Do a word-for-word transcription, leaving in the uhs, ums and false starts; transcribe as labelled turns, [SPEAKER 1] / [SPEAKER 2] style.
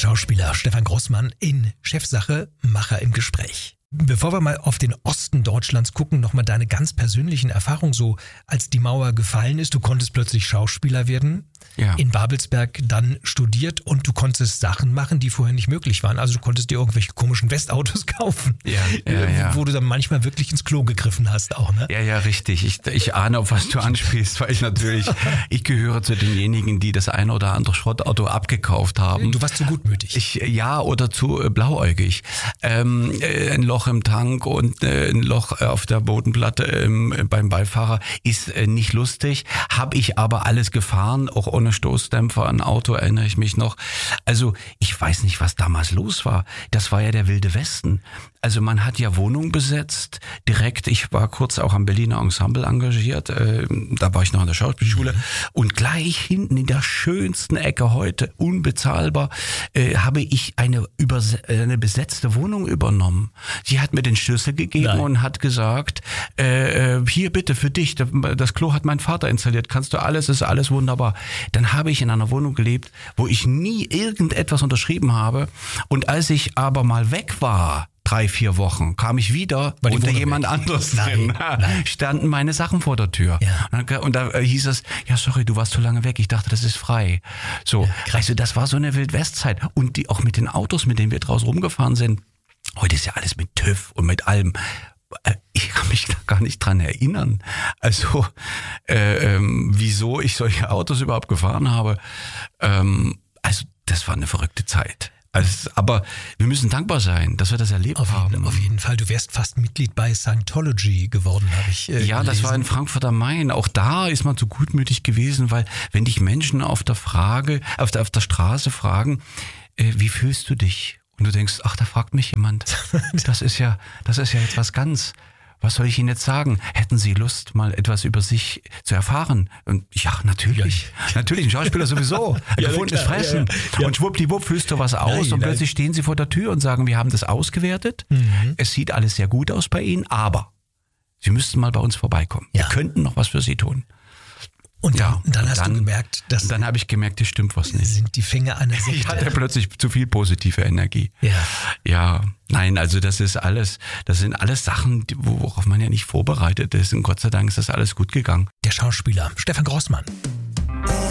[SPEAKER 1] Schauspieler Stefan Grossmann in Chefsache, Macher im Gespräch. Bevor wir mal auf den Osten Deutschlands gucken, nochmal deine ganz persönlichen Erfahrungen so, als die Mauer gefallen ist, du konntest plötzlich Schauspieler werden, ja. in Babelsberg dann studiert und du konntest Sachen machen, die vorher nicht möglich waren. Also du konntest dir irgendwelche komischen Westautos kaufen,
[SPEAKER 2] ja, ja, ja.
[SPEAKER 1] wo du dann manchmal wirklich ins Klo gegriffen hast auch, ne?
[SPEAKER 2] Ja, ja, richtig. Ich, ich ahne, auf was du anspielst, weil ich natürlich, ich gehöre zu denjenigen, die das eine oder andere Schrottauto abgekauft haben.
[SPEAKER 1] Du warst zu gutmütig.
[SPEAKER 2] Ich, ja, oder zu äh, blauäugig. Ähm, äh, ein Loch im Tank und äh, ein Loch auf der Bodenplatte ähm, beim Beifahrer ist äh, nicht lustig. Habe ich aber alles gefahren, auch ohne Stoßdämpfer, ein Auto, erinnere ich mich noch. Also ich weiß nicht, was damals los war. Das war ja der wilde Westen. Also man hat ja Wohnungen besetzt, direkt. Ich war kurz auch am Berliner Ensemble engagiert. Äh, da war ich noch an der Schauspielschule. Und gleich hinten in der schönsten Ecke heute, unbezahlbar, äh, habe ich eine, überse- eine besetzte Wohnung übernommen. Sie hat mir den Schlüssel gegeben Nein. und hat gesagt, äh, hier bitte für dich, das Klo hat mein Vater installiert, kannst du alles, ist alles wunderbar. Dann habe ich in einer Wohnung gelebt, wo ich nie irgendetwas unterschrieben habe. Und als ich aber mal weg war, drei, vier Wochen, kam ich wieder unter jemand anderes drin. Nein. Standen meine Sachen vor der Tür. Ja. Und da hieß es, ja sorry, du warst zu lange weg, ich dachte, das ist frei. So, ja, also das war so eine Wildwestzeit. Und die auch mit den Autos, mit denen wir draußen rumgefahren sind, heute ist ja alles mit TÜV und mit allem. Ich kann mich da gar nicht dran erinnern. Also, äh, ähm, wieso ich solche Autos überhaupt gefahren habe. Ähm, also, das war eine verrückte Zeit. Also, aber wir müssen dankbar sein, dass wir das erlebt
[SPEAKER 1] auf
[SPEAKER 2] haben.
[SPEAKER 1] Jeden, auf jeden Fall. Du wärst fast Mitglied bei Scientology geworden, habe ich äh,
[SPEAKER 2] Ja,
[SPEAKER 1] gelesen.
[SPEAKER 2] Das war in Frankfurt am Main. Auch da ist man so gutmütig gewesen, weil wenn dich Menschen auf der Frage, auf der, auf der Straße fragen, äh, wie fühlst du dich? Und du denkst, ach, da fragt mich jemand. Das ist ja, das ist ja jetzt was ganz. Was soll ich Ihnen jetzt sagen? Hätten Sie Lust, mal etwas über sich zu erfahren? Und ja, natürlich. Ja. Natürlich, ein Schauspieler sowieso. Ein ja, gefundenes Fressen. Ja, ja. Ja. Und schwuppdiwupp fühlst du was aus nein, und nein. plötzlich stehen Sie vor der Tür und sagen, wir haben das ausgewertet. Mhm. Es sieht alles sehr gut aus bei Ihnen, aber Sie müssten mal bei uns vorbeikommen. Ja. Wir könnten noch was für Sie tun.
[SPEAKER 1] Und dann, ja, dann hast dann, du gemerkt, dass...
[SPEAKER 2] Dann habe ich gemerkt, hier stimmt was nicht.
[SPEAKER 1] Sind die Finger einer Sekte.
[SPEAKER 2] Ich hatte plötzlich zu viel positive Energie.
[SPEAKER 1] Ja.
[SPEAKER 2] Ja, nein, also das ist alles, das sind alles Sachen, worauf man ja nicht vorbereitet ist. Und Gott sei Dank ist das alles gut gegangen.
[SPEAKER 1] Der Schauspieler Stefan Grossmann.